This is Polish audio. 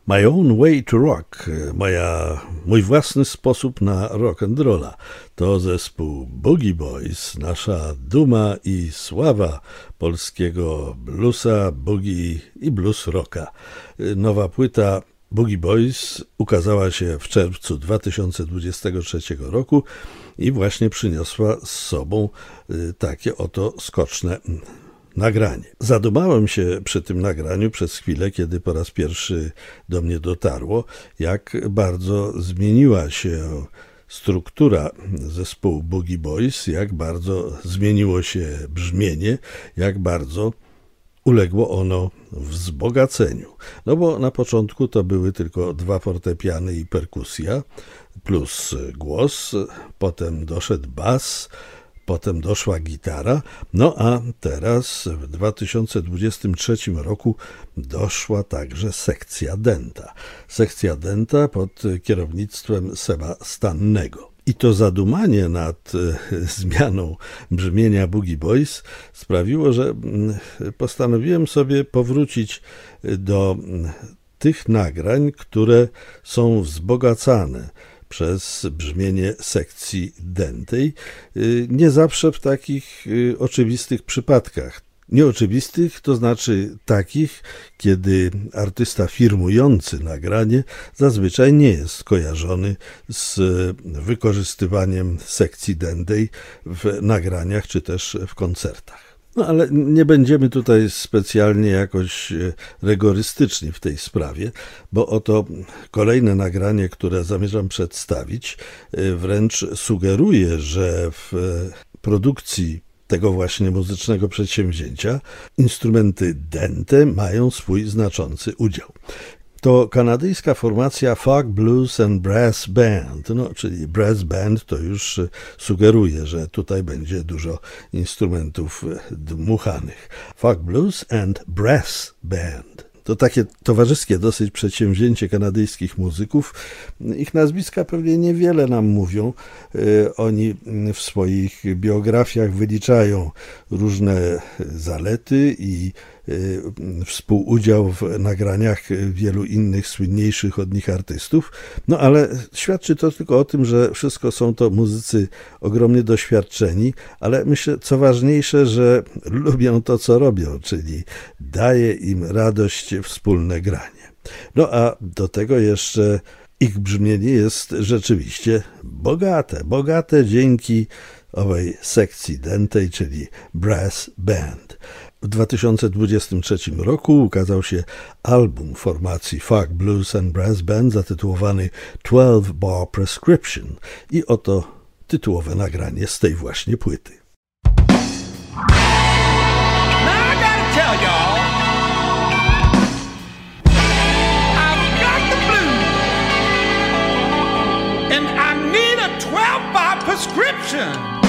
My Own Way to Rock, mój własny sposób na rock and rolla. To zespół Boogie Boys, nasza duma i sława polskiego bluesa, boogie i blues rocka. Nowa płyta Boogie Boys ukazała się w czerwcu 2023 roku i właśnie przyniosła z sobą takie oto skoczne nagranie. Zadumałem się przy tym nagraniu przez chwilę, kiedy po raz pierwszy do mnie dotarło, jak bardzo zmieniła się struktura zespołu Boogie Boys, jak bardzo zmieniło się brzmienie, jak bardzo uległo ono wzbogaceniu. No bo na początku to były tylko 2 fortepiany i perkusja, plus głos, potem doszedł bas, potem doszła gitara, no a teraz w 2023 roku doszła także sekcja denta. Sekcja denta pod kierownictwem Seba Stannego. I to zadumanie nad zmianą brzmienia Boogie Boys sprawiło, że postanowiłem sobie powrócić do tych nagrań, które są wzbogacane przez brzmienie sekcji dentej, nie zawsze w takich oczywistych przypadkach. Nieoczywistych, to znaczy takich, kiedy artysta firmujący nagranie zazwyczaj nie jest kojarzony z wykorzystywaniem sekcji dentej w nagraniach czy też w koncertach. No ale nie będziemy tutaj specjalnie jakoś rygorystyczni w tej sprawie, bo oto kolejne nagranie, które zamierzam przedstawić, wręcz sugeruje, że w produkcji tego właśnie muzycznego przedsięwzięcia instrumenty dente mają swój znaczący udział. To kanadyjska formacja Folk Blues and Brass Band, czyli brass band to już sugeruje, że tutaj będzie dużo instrumentów dmuchanych. Folk Blues and Brass Band. To takie towarzyskie dosyć przedsięwzięcie kanadyjskich muzyków. Ich nazwiska pewnie niewiele nam mówią. Oni w swoich biografiach wyliczają różne zalety i współudział w nagraniach wielu innych słynniejszych od nich artystów. No ale świadczy to tylko o tym, że wszystko są to muzycy ogromnie doświadczeni, ale myślę, co ważniejsze, że lubią to, co robią, czyli daje im radość wspólne granie. No a do tego jeszcze ich brzmienie jest rzeczywiście bogate dzięki owej sekcji dentej, czyli brass band. W 2023 roku ukazał się album formacji Folk Blues and Brass Band zatytułowany 12 Bar Prescription i oto tytułowe nagranie z tej właśnie płyty. Prescription.